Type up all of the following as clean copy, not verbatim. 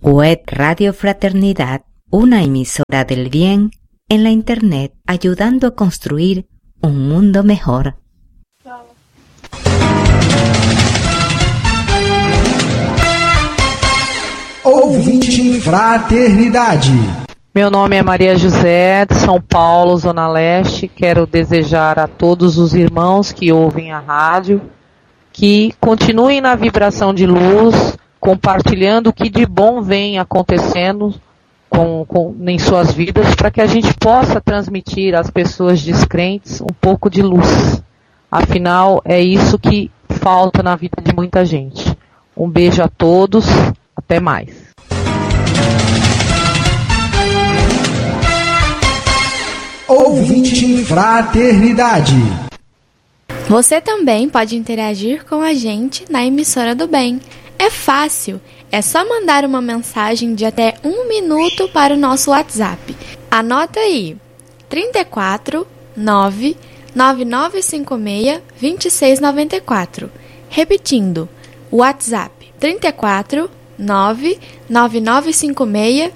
Web Radio Fraternidad, una emisora del bien en la Internet, ayudando a construir un mundo mejor. Ouvinte Fraternidade. Meu nome é Maria José, de São Paulo, Zona Leste. Quero desejar a todos os irmãos que ouvem a rádio que continuem na vibração de luz, compartilhando o que de bom vem acontecendo em suas vidas, para que a gente possa transmitir às pessoas descrentes um pouco de luz. Afinal, é isso que falta na vida de muita gente. Um beijo a todos, até mais. Ouvinte Fraternidade. Você também pode interagir com a gente na Emissora do Bem. É fácil, é só mandar uma mensagem de até 1 minuto para o nosso WhatsApp. Anota aí, 34 9 9956 2694. Repetindo, WhatsApp 34 9 9956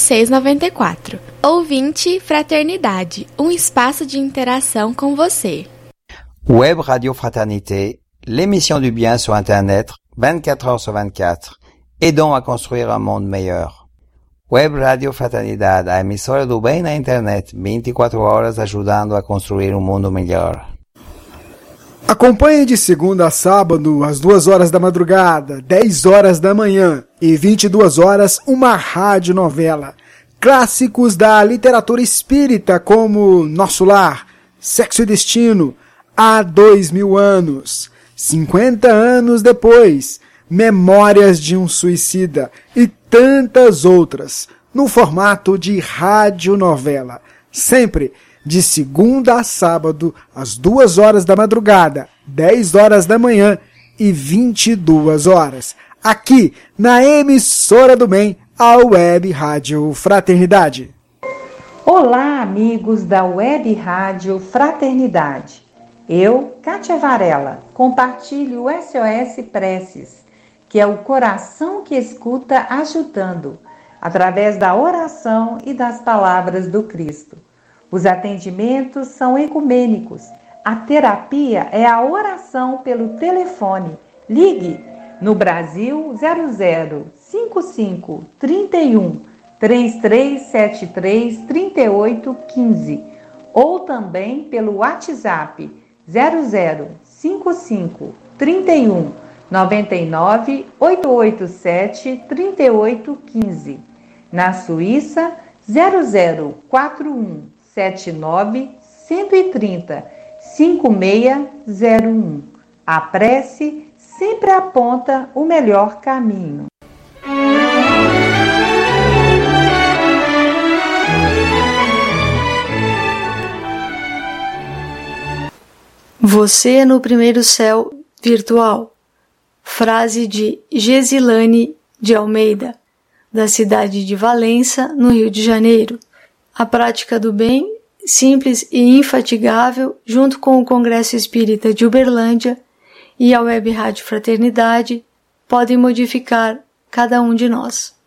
2694. Ouvinte Fraternidade, um espaço de interação com você. Web Radio Fraternité, l'émission du bien sur Internet, 24 heures sur 24, aidons a construir un monde meilleur. Web Radio Fraternidade, a emissora do bem na internet, 24 horas ajudando a construir um mundo melhor. Acompanhe de segunda a sábado, às 2 horas da madrugada, 10 horas da manhã e 22 horas, uma radionovela. Clássicos da literatura espírita como Nosso Lar, Sexo e Destino, Há 2000 anos, 50 anos depois, Memórias de um Suicida e tantas outras, no formato de radionovela, sempre de segunda a sábado, às 2 horas da madrugada, 10 horas da manhã e 22 horas, aqui na Emissora do Bem, a Web Rádio Fraternidade. Olá, amigos da Web Rádio Fraternidade. Eu, Kátia Varela, compartilho o SOS Preces, que é o coração que escuta ajudando, através da oração e das palavras do Cristo. Os atendimentos são ecumênicos. A terapia é a oração pelo telefone. Ligue no Brasil 00 55 31 3373 3815 ou também pelo WhatsApp 00 55 31 99 887 3815. Na Suíça 00 41 79 130 5601. A prece sempre aponta o melhor caminho. Você no primeiro céu virtual. Frase de Gesilane de Almeida, da cidade de Valença, no Rio de Janeiro. A prática do bem, simples e infatigável, junto com o Congresso Espírita de Uberlândia e a Web Rádio Fraternidade, podem modificar cada um de nós.